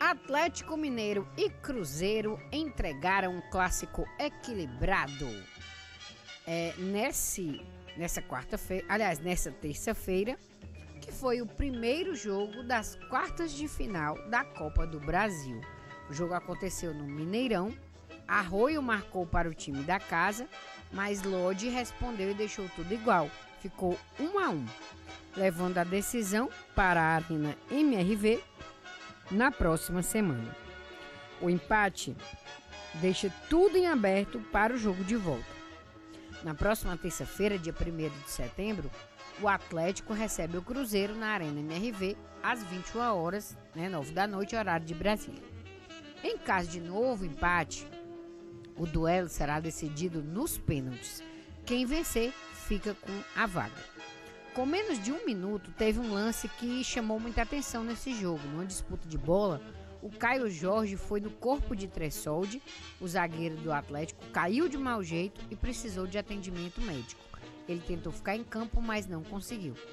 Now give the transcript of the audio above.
Atlético Mineiro e Cruzeiro entregaram um clássico equilibrado. Nessa quarta-feira, aliás, nessa terça-feira, que foi o primeiro jogo das quartas de final da Copa do Brasil. O jogo aconteceu no Mineirão. Arroio marcou para o time da casa, mas Lodi respondeu e deixou tudo igual. Ficou 1-1, levando a decisão para a Arena MRV na próxima semana. O empate deixa tudo em aberto para o jogo de volta. Na próxima terça-feira, dia 1º de setembro, o Atlético recebe o Cruzeiro na Arena MRV às 21 horas, 9 da noite, horário de Brasília. Em caso de novo empate, o duelo será decidido nos pênaltis. Quem vencer fica com a vaga. Com menos de 1 minuto, teve um lance que chamou muita atenção nesse jogo. Numa disputa de bola, o Caio Jorge foi no corpo de Tressoldi, o zagueiro do Atlético, caiu de mau jeito e precisou de atendimento médico. Ele tentou ficar em campo, mas não conseguiu.